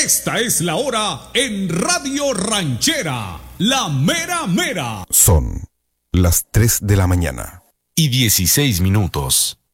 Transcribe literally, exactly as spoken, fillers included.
Esta es la hora en Radio Ranchera, la mera mera. Son las tres de la mañana. Y dieciséis minutos.